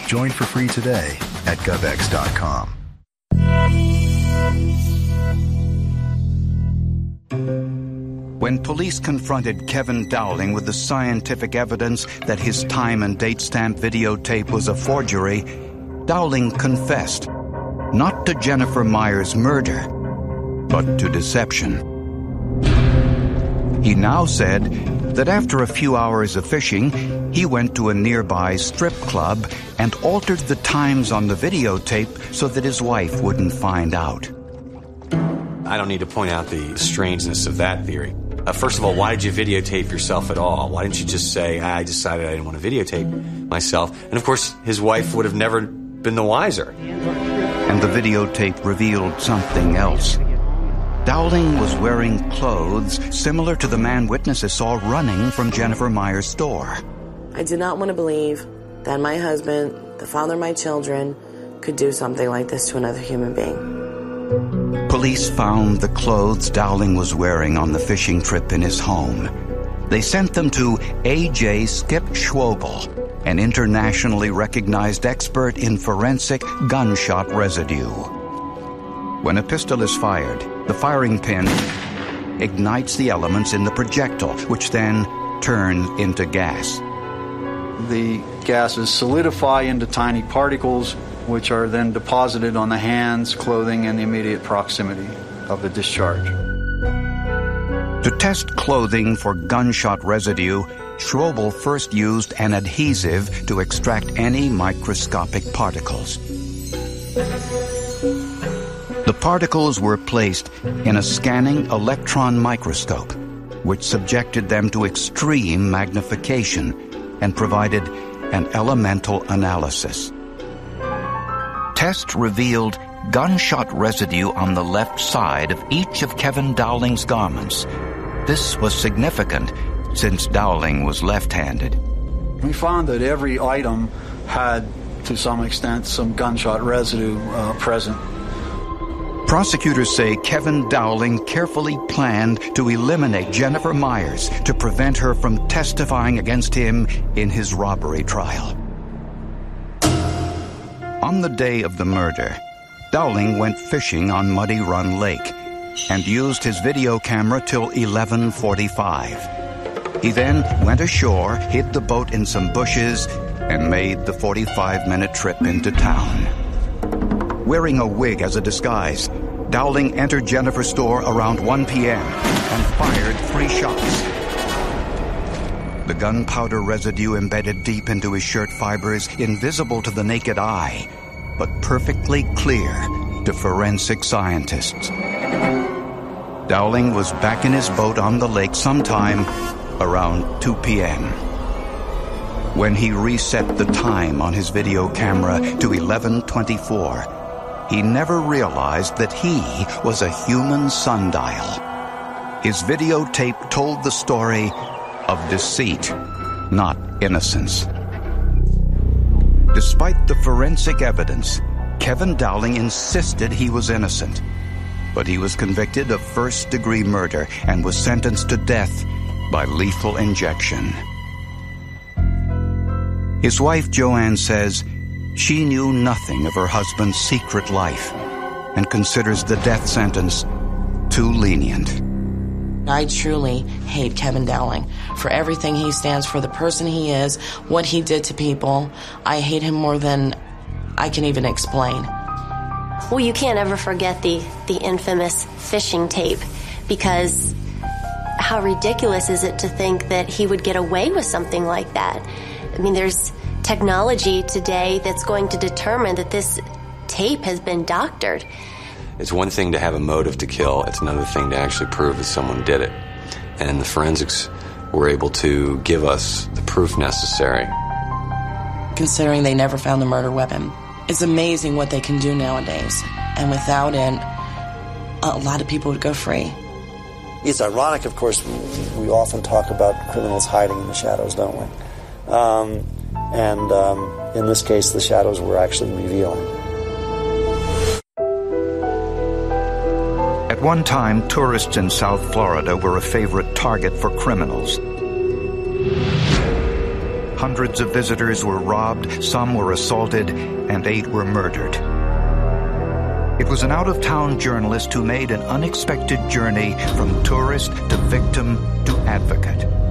Join for free today at GovX.com. When police confronted Kevin Dowling with the scientific evidence that his time and date stamp videotape was a forgery, Dowling confessed, not to Jennifer Myers' murder, but to deception. He now said that after a few hours of fishing, he went to a nearby strip club and altered the times on the videotape so that his wife wouldn't find out. I don't need to point out the strangeness of that theory. First of all, why did you videotape yourself at all? Why didn't you just say, I decided I didn't want to videotape myself? And of course, his wife would have never been the wiser. And the videotape revealed something else. Dowling was wearing clothes similar to the man witnesses saw running from Jennifer Myers' store. I did not want to believe that my husband, the father of my children, could do something like this to another human being. Police found the clothes Dowling was wearing on the fishing trip in his home. They sent them to A.J. Skip Schwobel, an internationally recognized expert in forensic gunshot residue. When a pistol is fired, the firing pin ignites the elements in the projectile, which then turns into gas. The gases solidify into tiny particles, which are then deposited on the hands, clothing, and the immediate proximity of the discharge. To test clothing for gunshot residue, Schwobel first used an adhesive to extract any microscopic particles. The particles were placed in a scanning electron microscope, which subjected them to extreme magnification and provided an elemental analysis. Tests revealed gunshot residue on the left side of each of Kevin Dowling's garments. This was significant since Dowling was left-handed. We found that every item had, to some extent, some gunshot residue present. Prosecutors say Kevin Dowling carefully planned to eliminate Jennifer Myers to prevent her from testifying against him in his robbery trial. On the day of the murder, Dowling went fishing on Muddy Run Lake and used his video camera till 11:45. He then went ashore, hid the boat in some bushes, and made the 45-minute trip into town. Wearing a wig as a disguise, Dowling entered Jennifer's store around 1 p.m. and fired 3 shots. The gunpowder residue embedded deep into his shirt fibers, invisible to the naked eye, but perfectly clear to forensic scientists. Dowling was back in his boat on the lake sometime around 2 p.m. When he reset the time on his video camera to 11:24, he never realized that he was a human sundial. His videotape told the story of deceit, not innocence. Despite the forensic evidence, Kevin Dowling insisted he was innocent, but he was convicted of first-degree murder and was sentenced to death by lethal injection. His wife, Joanne, says she knew nothing of her husband's secret life and considers the death sentence too lenient. I truly hate Kevin Dowling for everything he stands for, the person he is, what he did to people. I hate him more than I can even explain. Well, you can't ever forget the infamous fishing tape, because how ridiculous is it to think that he would get away with something like that? I mean, there's technology today that's going to determine that this tape has been doctored. It's one thing to have a motive to kill. It's another thing to actually prove that someone did it. And the forensics were able to give us the proof necessary. Considering they never found the murder weapon, it's amazing what they can do nowadays. And without it, a lot of people would go free. It's ironic, of course, we often talk about criminals hiding in the shadows, don't we? In this case, the shadows were actually revealing. At one time, tourists in South Florida were a favorite target for criminals. Hundreds of visitors were robbed, some were assaulted, and 8 were murdered. It was an out-of-town journalist who made an unexpected journey from tourist to victim to advocate.